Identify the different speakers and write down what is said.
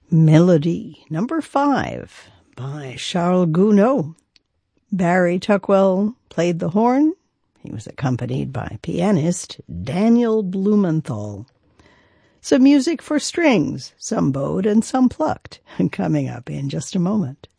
Speaker 1: Melody number 5 by Charles Gounod. Barry Tuckwell played the horn. He was accompanied by pianist Daniel Blumenthal. Some music for strings, some bowed and some plucked, coming up in just a moment.